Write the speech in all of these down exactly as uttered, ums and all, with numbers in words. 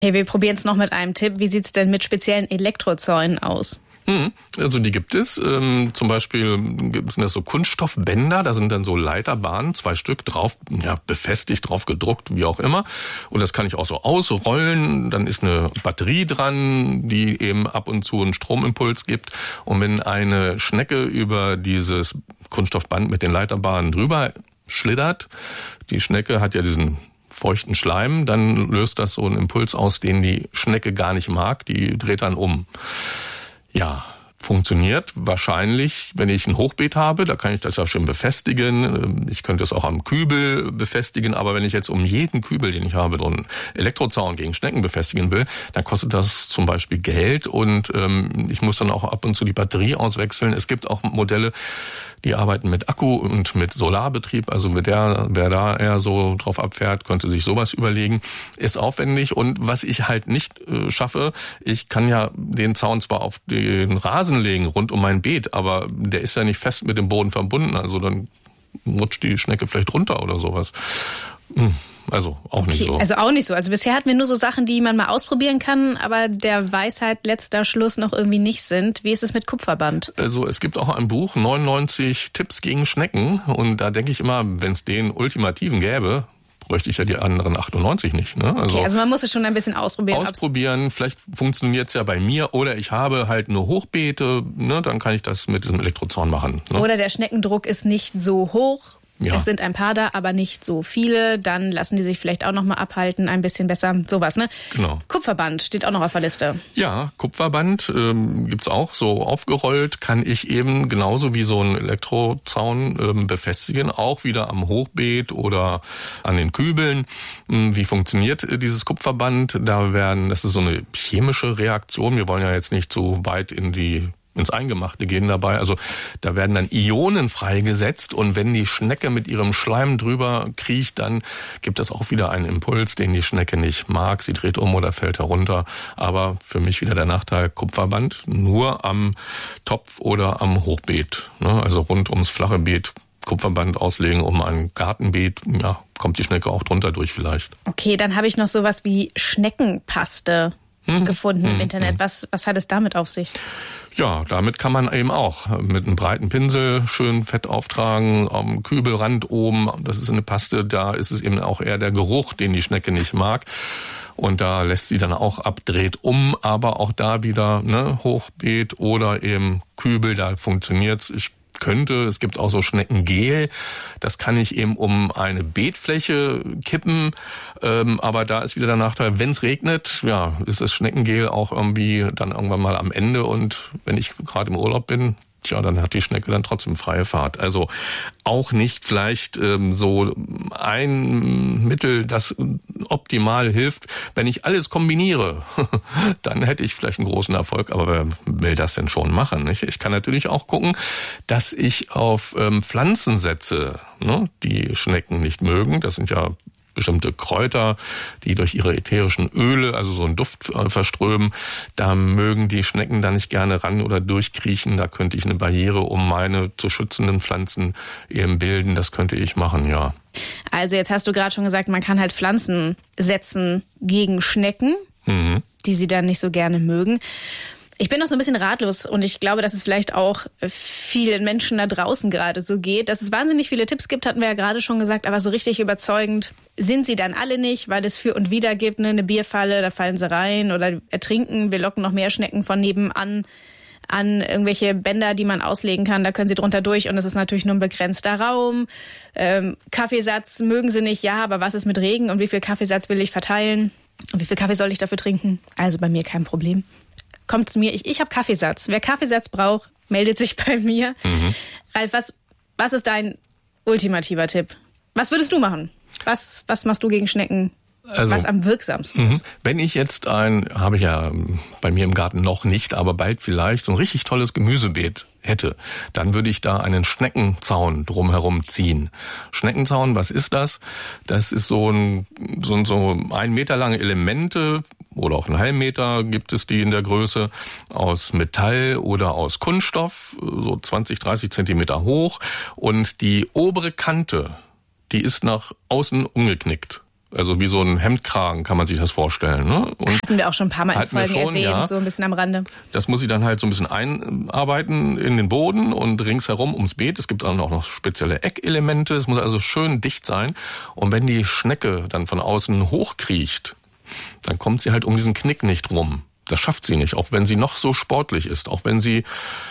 Hey, wir probieren es noch mit einem Tipp. Wie sieht's denn mit speziellen Elektrozäunen aus? Also die gibt es. Ähm, zum Beispiel gibt es so Kunststoffbänder, da sind dann so Leiterbahnen, zwei Stück drauf, ja, befestigt, drauf gedruckt, wie auch immer. Und das kann ich auch so ausrollen. Dann ist eine Batterie dran, die eben ab und zu einen Stromimpuls gibt. Und wenn eine Schnecke über dieses Kunststoffband mit den Leiterbahnen drüber schlittert, die Schnecke hat ja diesen feuchten Schleim, dann löst das so einen Impuls aus, den die Schnecke gar nicht mag, die dreht dann um. Ja, funktioniert wahrscheinlich, wenn ich ein Hochbeet habe, da kann ich das ja schön befestigen. Ich könnte es auch am Kübel befestigen, aber wenn ich jetzt um jeden Kübel, den ich habe, so einen Elektrozaun gegen Schnecken befestigen will, dann kostet das zum Beispiel Geld und ähm, ich muss dann auch ab und zu die Batterie auswechseln. Es gibt auch Modelle, die arbeiten mit Akku und mit Solarbetrieb. Also wer, der, wer da eher so drauf abfährt, könnte sich sowas überlegen. Ist aufwendig. Und was ich halt nicht äh, schaffe, ich kann ja den Zaun zwar auf den Rasen legen, rund um mein Beet, aber der ist ja nicht fest mit dem Boden verbunden. Also dann rutscht die Schnecke vielleicht runter oder sowas. Hm. Also auch nicht okay, so. Also auch nicht so. Also bisher hatten wir nur so Sachen, die man mal ausprobieren kann, aber der Weisheit letzter Schluss noch irgendwie nicht sind. Wie ist es mit Kupferband? Also es gibt auch ein Buch, neunundneunzig Tipps gegen Schnecken. Und da denke ich immer, wenn es den ultimativen gäbe, bräuchte ich ja die anderen achtundneunzig nicht. Ne? Also, okay, also man muss es schon ein bisschen ausprobieren. Ausprobieren, vielleicht funktioniert es ja bei mir. Oder ich habe halt nur Hochbeete, ne? Dann kann ich das mit diesem Elektrozaun machen. Ne? Oder der Schneckendruck ist nicht so hoch. Ja. Es sind ein paar da, aber nicht so viele. Dann lassen die sich vielleicht auch noch mal abhalten, ein bisschen besser. Sowas, ne? Genau. Kupferband steht auch noch auf der Liste. Ja, Kupferband ähm, gibt's auch so aufgerollt. Kann ich eben genauso wie so ein Elektrozaun ähm, befestigen, auch wieder am Hochbeet oder an den Kübeln. Ähm, wie funktioniert äh, dieses Kupferband? Da werden, das ist so eine chemische Reaktion. Wir wollen ja jetzt nicht so weit in die ins Eingemachte gehen dabei. Also da werden dann Ionen freigesetzt und wenn die Schnecke mit ihrem Schleim drüber kriecht, dann gibt es auch wieder einen Impuls, den die Schnecke nicht mag. Sie dreht um oder fällt herunter. Aber für mich wieder der Nachteil, Kupferband nur am Topf oder am Hochbeet. Also rund ums flache Beet Kupferband auslegen um ein Gartenbeet. Ja, kommt die Schnecke auch drunter durch vielleicht. Okay, dann habe ich noch sowas wie Schneckenpaste Hm. gefunden im hm. Internet. Was, was hat es damit auf sich? Ja, damit kann man eben auch mit einem breiten Pinsel schön fett auftragen, am Kübelrand oben. Das ist eine Paste, da ist es eben auch eher der Geruch, den die Schnecke nicht mag. Und da lässt sie dann auch ab, dreht um, aber auch da wieder ne, Hochbeet oder eben Kübel, da funktioniert's. Ich könnte, es gibt auch so Schneckengel, das kann ich eben um eine Beetfläche kippen, ähm, aber da ist wieder der Nachteil, wenn es regnet, ja, ist das Schneckengel auch irgendwie dann irgendwann mal am Ende und wenn ich gerade im Urlaub bin, tja, dann hat die Schnecke dann trotzdem freie Fahrt. Also auch nicht vielleicht ähm, so ein Mittel, das optimal hilft. Wenn ich alles kombiniere, dann hätte ich vielleicht einen großen Erfolg. Aber wer will das denn schon machen? Nicht? Ich kann natürlich auch gucken, dass ich auf ähm, Pflanzen setze, ne, die Schnecken nicht mögen. Das sind ja bestimmte Kräuter, die durch ihre ätherischen Öle, also so einen Duft äh, verströmen. Da mögen die Schnecken da nicht gerne ran oder durchkriechen. Da könnte ich eine Barriere um meine zu schützenden Pflanzen eben bilden. Das könnte ich machen, ja. Also jetzt hast du gerade schon gesagt, man kann halt Pflanzen setzen gegen Schnecken, mhm. die sie dann nicht so gerne mögen. Ich bin noch so ein bisschen ratlos und ich glaube, dass es vielleicht auch vielen Menschen da draußen gerade so geht. Dass es wahnsinnig viele Tipps gibt, hatten wir ja gerade schon gesagt, aber so richtig überzeugend sind sie dann alle nicht, weil es für und wider gibt, ne? Eine Bierfalle, da fallen sie rein oder ertrinken. Wir locken noch mehr Schnecken von nebenan an irgendwelche Bänder, die man auslegen kann. Da können sie drunter durch und es ist natürlich nur ein begrenzter Raum. Ähm, Kaffeesatz mögen sie nicht, ja, aber was ist mit Regen und wie viel Kaffeesatz will ich verteilen? Und wie viel Kaffee soll ich dafür trinken? Also bei mir kein Problem. Kommt zu mir, ich, ich habe Kaffeesatz. Wer Kaffeesatz braucht, meldet sich bei mir. Mhm. Ralf, was, was ist dein ultimativer Tipp? Was würdest du machen? Was, was machst du gegen Schnecken? Also, was am wirksamsten ist? Wenn ich jetzt ein, habe ich ja bei mir im Garten noch nicht, aber bald vielleicht so ein richtig tolles Gemüsebeet hätte, dann würde ich da einen Schneckenzaun drumherum ziehen. Schneckenzaun, was ist das? Das ist so ein, so ein, so ein Meter lange Elemente oder auch einen halben Meter gibt es die in der Größe aus Metall oder aus Kunststoff, so zwanzig, dreißig Zentimeter hoch und die obere Kante, die ist nach außen umgeknickt. Also wie so ein Hemdkragen kann man sich das vorstellen. Ne? Und hatten wir auch schon ein paar Mal in Folgen schon, erwähnt, ja. So ein bisschen am Rande. Das muss ich dann halt so ein bisschen einarbeiten in den Boden und ringsherum ums Beet. Es gibt dann auch noch spezielle Eckelemente. Es muss also schön dicht sein. Und wenn die Schnecke dann von außen hochkriecht, dann kommt sie halt um diesen Knick nicht rum. Das schafft sie nicht, auch wenn sie noch so sportlich ist, auch wenn sie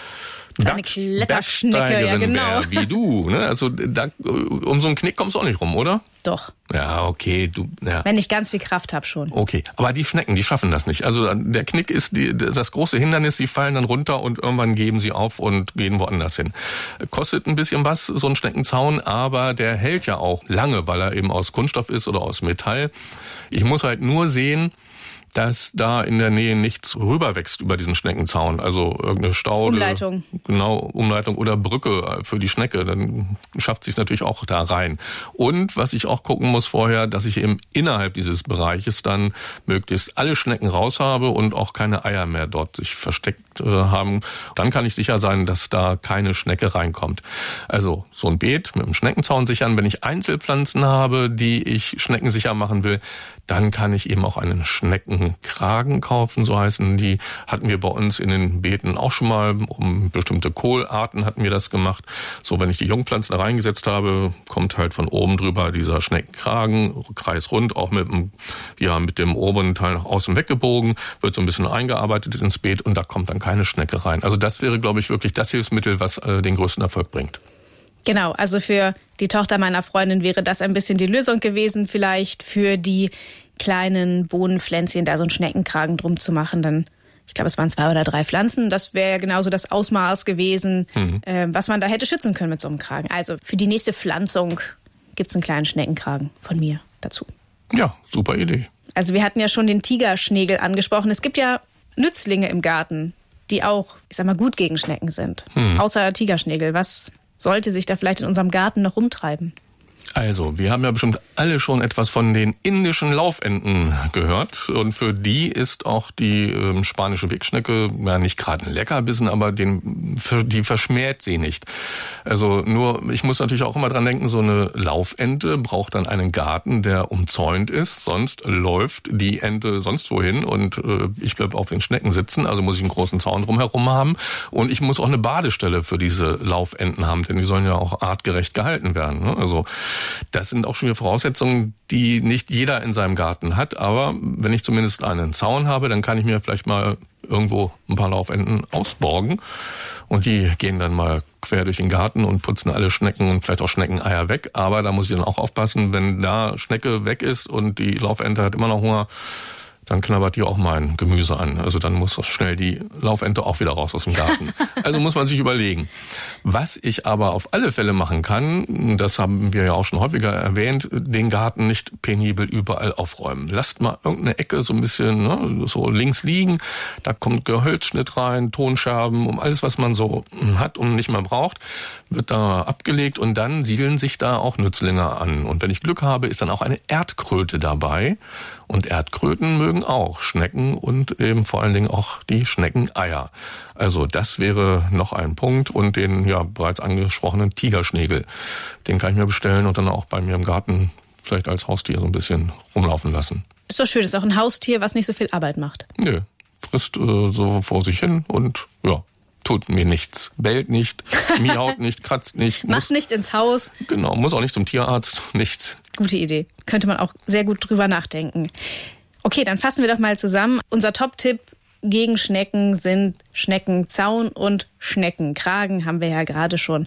eine Kletterschnecke, ja genau. Wär, wie du. Ne? Also da, um so einen Knick kommst du auch nicht rum, oder? Doch. Ja, okay. Du, ja. Wenn ich ganz viel Kraft habe schon. Okay, aber die Schnecken, die schaffen das nicht. Also der Knick ist die, das große Hindernis, sie fallen dann runter und irgendwann geben sie auf und gehen woanders hin. Kostet ein bisschen was, so ein Schneckenzaun, aber der hält ja auch lange, weil er eben aus Kunststoff ist oder aus Metall. Ich muss halt nur sehen, dass da in der Nähe nichts rüberwächst über diesen Schneckenzaun. Also irgendeine Staude. Umleitung. Genau, Umleitung oder Brücke für die Schnecke. Dann schafft sie es natürlich auch da rein. Und was ich auch gucken muss vorher, dass ich eben innerhalb dieses Bereiches dann möglichst alle Schnecken raus habe und auch keine Eier mehr dort sich versteckt äh, haben. Dann kann ich sicher sein, dass da keine Schnecke reinkommt. Also so ein Beet mit einem Schneckenzaun sichern. Wenn ich Einzelpflanzen habe, die ich schneckensicher machen will, dann kann ich eben auch einen Schneckenkragen kaufen, so heißen die. Hatten wir bei uns in den Beeten auch schon mal, um bestimmte Kohlarten hatten wir das gemacht. So, wenn ich die Jungpflanzen reingesetzt habe, kommt halt von oben drüber dieser Schneckenkragen, kreisrund, auch mit dem, ja, mit dem oberen Teil nach außen weggebogen, wird so ein bisschen eingearbeitet ins Beet und da kommt dann keine Schnecke rein. Also das wäre, glaube ich, wirklich das Hilfsmittel, was äh, den größten Erfolg bringt. Genau, also für die Tochter meiner Freundin wäre das ein bisschen die Lösung gewesen, vielleicht für die kleinen Bohnenpflänzchen da so einen Schneckenkragen drum zu machen. Dann, ich glaube, es waren zwei oder drei Pflanzen. Das wäre ja genauso das Ausmaß gewesen, mhm. äh, was man da hätte schützen können mit so einem Kragen. Also für die nächste Pflanzung gibt's einen kleinen Schneckenkragen von mir dazu. Ja, super Idee. Also wir hatten ja schon den Tigerschnegel angesprochen. Es gibt ja Nützlinge im Garten, die auch, ich sag mal, gut gegen Schnecken sind. Mhm. Außer Tigerschnegel. Was sollte sich da vielleicht in unserem Garten noch rumtreiben? Also, wir haben ja bestimmt alle schon etwas von den indischen Laufenten gehört. Und für die ist auch die äh, spanische Wegschnecke ja nicht gerade ein Leckerbissen, aber den, die verschmäht sie nicht. Also nur, ich muss natürlich auch immer dran denken, so eine Laufente braucht dann einen Garten, der umzäunt ist. Sonst läuft die Ente sonst wohin und äh, ich bleibe auf den Schnecken sitzen. Also muss ich einen großen Zaun drumherum haben. Und ich muss auch eine Badestelle für diese Laufenten haben, denn die sollen ja auch artgerecht gehalten werden. Ne? Also das sind auch schon wieder Voraussetzungen, die nicht jeder in seinem Garten hat. Aber wenn ich zumindest einen Zaun habe, dann kann ich mir vielleicht mal irgendwo ein paar Laufenten ausborgen. Und die gehen dann mal quer durch den Garten und putzen alle Schnecken und vielleicht auch Schneckeneier weg. Aber da muss ich dann auch aufpassen, wenn da Schnecke weg ist und die Laufente hat immer noch Hunger, dann knabbert die auch mein Gemüse an. Also dann muss schnell die Laufente auch wieder raus aus dem Garten. Also muss man sich überlegen. Was ich aber auf alle Fälle machen kann, das haben wir ja auch schon häufiger erwähnt, den Garten nicht penibel überall aufräumen. Lasst mal irgendeine Ecke so ein bisschen ne, so links liegen. Da kommt Gehölzschnitt rein, Tonscherben, um alles, was man so hat und nicht mehr braucht, wird da abgelegt und dann siedeln sich da auch Nützlinge an. Und wenn ich Glück habe, ist dann auch eine Erdkröte dabei. Und Erdkröten mögen auch Schnecken und eben vor allen Dingen auch die Schneckeneier. Also das wäre noch ein Punkt. Und den ja bereits angesprochenen Tigerschnegel, den kann ich mir bestellen und dann auch bei mir im Garten vielleicht als Haustier so ein bisschen rumlaufen lassen. Ist doch schön, ist auch ein Haustier, was nicht so viel Arbeit macht. Nö, frisst äh, so vor sich hin und ja, tut mir nichts. Bellt nicht, miaut nicht, kratzt nicht. Macht muss, nicht ins Haus. Genau, muss auch nicht zum Tierarzt, nichts. Gute Idee. Könnte man auch sehr gut drüber nachdenken. Okay, dann fassen wir doch mal zusammen. Unser Top-Tipp gegen Schnecken sind Schneckenzaun und Schneckenkragen. Haben wir ja gerade schon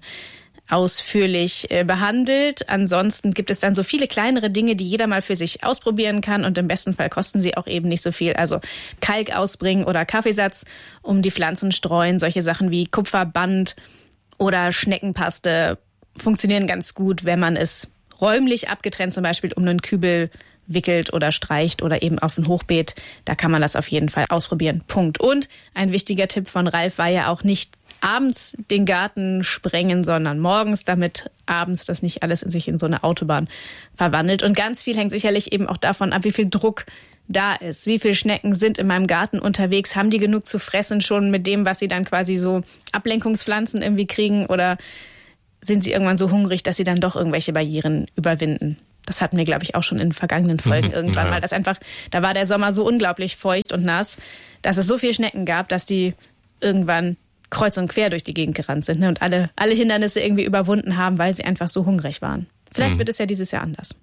ausführlich behandelt. Ansonsten gibt es dann so viele kleinere Dinge, die jeder mal für sich ausprobieren kann und im besten Fall kosten sie auch eben nicht so viel. Also Kalk ausbringen oder Kaffeesatz um die Pflanzen streuen. Solche Sachen wie Kupferband oder Schneckenpaste funktionieren ganz gut, wenn man es räumlich abgetrennt zum Beispiel um einen Kübel wickelt oder streicht oder eben auf ein Hochbeet. Da kann man das auf jeden Fall ausprobieren. Punkt. Und ein wichtiger Tipp von Ralf war ja auch nicht abends den Garten sprengen, sondern morgens, damit abends das nicht alles in sich in so eine Autobahn verwandelt. Und ganz viel hängt sicherlich eben auch davon ab, wie viel Druck da ist. Wie viele Schnecken sind in meinem Garten unterwegs? Haben die genug zu fressen schon mit dem, was sie dann quasi so Ablenkungspflanzen irgendwie kriegen? Oder sind sie irgendwann so hungrig, dass sie dann doch irgendwelche Barrieren überwinden Das hatten wir, glaube ich, auch schon in vergangenen Folgen mhm, irgendwann, ja. weil das einfach, da war der Sommer so unglaublich feucht und nass, dass es so viele Schnecken gab, dass die irgendwann kreuz und quer durch die Gegend gerannt sind, ne, und alle, alle Hindernisse irgendwie überwunden haben, weil sie einfach so hungrig waren. Vielleicht mhm. wird es ja dieses Jahr anders.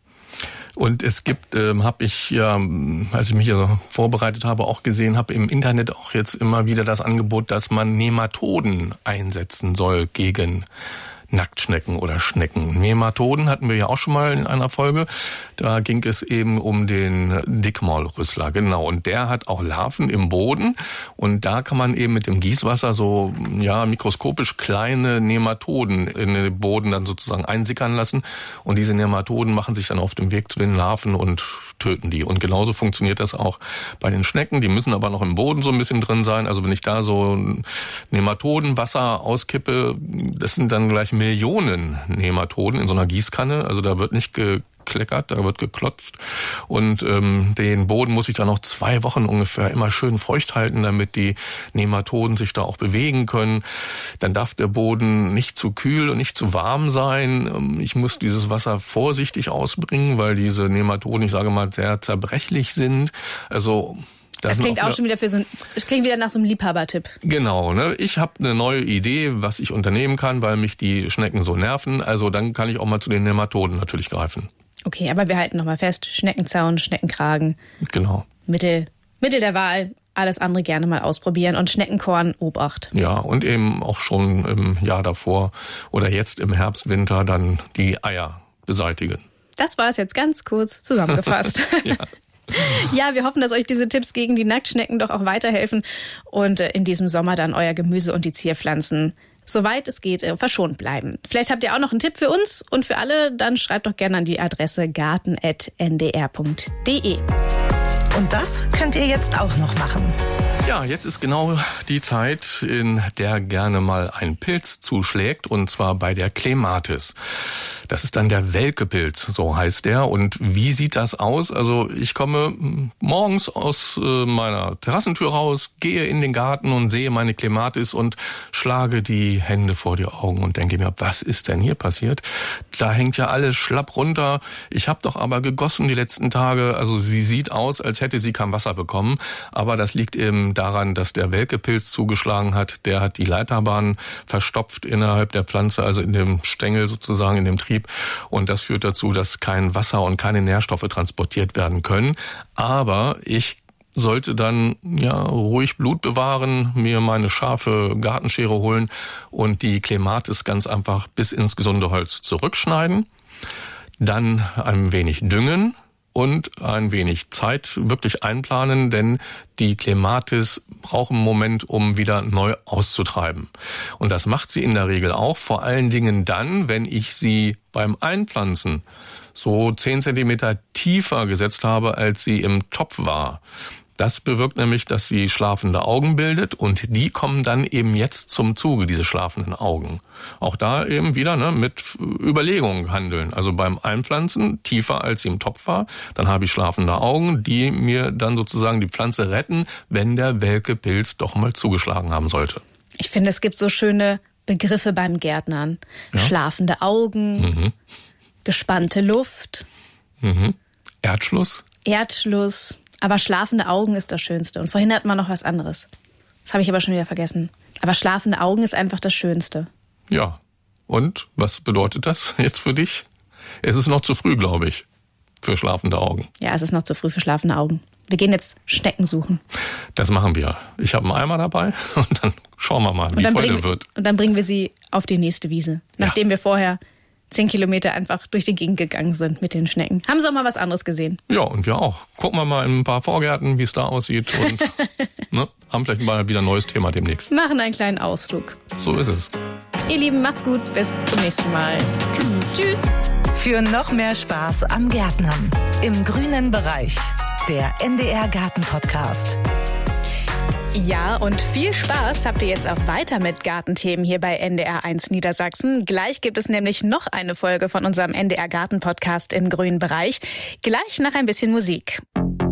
Und es gibt, ähm, habe ich ja, als ich mich hier vorbereitet habe, auch gesehen, habe im Internet auch jetzt immer wieder das Angebot, dass man Nematoden einsetzen soll gegen Nacktschnecken oder Schnecken. Nematoden hatten wir ja auch schon mal in einer Folge. Da ging es eben um den Dickmaulrüssler, genau. Und der hat auch Larven im Boden. Und da kann man eben mit dem Gießwasser so, ja, mikroskopisch kleine Nematoden in den Boden dann sozusagen einsickern lassen. Und diese Nematoden machen sich dann auf dem Weg zu den Larven und töten die. Und genauso funktioniert das auch bei den Schnecken. Die müssen aber noch im Boden so ein bisschen drin sein. Also wenn ich da so Nematodenwasser auskippe, das sind dann gleich Millionen Nematoden in so einer Gießkanne. Also da wird nicht gekleckert, da wird geklotzt. Und ähm, den Boden muss ich dann noch zwei Wochen ungefähr immer schön feucht halten, damit die Nematoden sich da auch bewegen können. Dann darf der Boden nicht zu kühl und nicht zu warm sein. Ich muss dieses Wasser vorsichtig ausbringen, weil diese Nematoden, ich sage mal, sehr zerbrechlich sind. Also Das, das klingt auch, auch schon wieder für so ein, es klingt wieder nach so einem Liebhabertipp. Genau, ne? Ich habe eine neue Idee, was ich unternehmen kann, weil mich die Schnecken so nerven. Also dann kann ich auch mal zu den Nematoden natürlich greifen. Okay, aber wir halten nochmal fest, Schneckenzaun, Schneckenkragen. Genau. Mittel, Mittel der Wahl, alles andere gerne mal ausprobieren und Schneckenkorn, Obacht. Ja, und eben auch schon im Jahr davor oder jetzt im Herbst, Winter dann die Eier beseitigen. Das war es jetzt ganz kurz zusammengefasst. Ja. Ja, wir hoffen, dass euch diese Tipps gegen die Nacktschnecken doch auch weiterhelfen und in diesem Sommer dann euer Gemüse und die Zierpflanzen, soweit es geht, verschont bleiben. Vielleicht habt ihr auch noch einen Tipp für uns und für alle, dann schreibt doch gerne an die Adresse garten at n d r punkt d e. Und das könnt ihr jetzt auch noch machen. Ja, jetzt ist genau die Zeit, in der gerne mal ein Pilz zuschlägt, und zwar bei der Clematis. Das ist dann der Welkepilz, so heißt der. Und wie sieht das aus? Also ich komme morgens aus meiner Terrassentür raus, gehe in den Garten und sehe meine Clematis und schlage die Hände vor die Augen und denke mir, was ist denn hier passiert? Da hängt ja alles schlapp runter. Ich habe doch aber gegossen die letzten Tage. Also sie sieht aus, als hätte sie kein Wasser bekommen. Aber das liegt eben daran, dass der Welkepilz zugeschlagen hat. Der hat die Leiterbahn verstopft innerhalb der Pflanze, also in dem Stängel sozusagen, in dem Trieb. Und das führt dazu, dass kein Wasser und keine Nährstoffe transportiert werden können. Aber ich sollte dann ja ruhig Blut bewahren, mir meine scharfe Gartenschere holen und die Clematis ganz einfach bis ins gesunde Holz zurückschneiden. Dann ein wenig düngen und ein wenig Zeit wirklich einplanen, denn die Clematis braucht einen Moment, um wieder neu auszutreiben. Und das macht sie in der Regel auch, vor allen Dingen dann, wenn ich sie beim Einpflanzen so zehn Zentimeter tiefer gesetzt habe, als sie im Topf war. Das bewirkt nämlich, dass sie schlafende Augen bildet, und die kommen dann eben jetzt zum Zuge, diese schlafenden Augen. Auch da eben wieder ne, mit Überlegungen handeln. Also beim Einpflanzen tiefer, als sie im Topf war, dann habe ich schlafende Augen, die mir dann sozusagen die Pflanze retten, wenn der Welkepilz doch mal zugeschlagen haben sollte. Ich finde, es gibt so schöne Begriffe beim Gärtnern. Ja? Schlafende Augen, mhm. gespannte Luft. Mhm. Erdschluss. Erdschluss. Aber schlafende Augen ist das Schönste. Und vorhin hatten wir noch was anderes. Das habe ich aber schon wieder vergessen. Aber schlafende Augen ist einfach das Schönste. Ja. Und was bedeutet das jetzt für dich? Es ist noch zu früh, glaube ich, für schlafende Augen. Ja, es ist noch zu früh für schlafende Augen. Wir gehen jetzt Schnecken suchen. Das machen wir. Ich habe einen Eimer dabei und dann schauen wir mal, wie voll der wird. Und dann bringen wir sie auf die nächste Wiese, nachdem ja. wir vorher zehn Kilometer einfach durch die Gegend gegangen sind mit den Schnecken. Haben sie auch mal was anderes gesehen? Ja, und wir auch. Gucken wir mal in ein paar Vorgärten, wie es da aussieht, und ne, haben vielleicht mal wieder ein neues Thema demnächst. Machen einen kleinen Ausflug. So ist es. Ihr Lieben, macht's gut. Bis zum nächsten Mal. Tschüss. Tschüss. Für noch mehr Spaß am Gärtnern im grünen Bereich. Der N D R Garten Podcast. Ja, und viel Spaß habt ihr jetzt auch weiter mit Gartenthemen hier bei N D R eins Niedersachsen. Gleich gibt es nämlich noch eine Folge von unserem N D R Garten Podcast im grünen Bereich. Gleich nach ein bisschen Musik.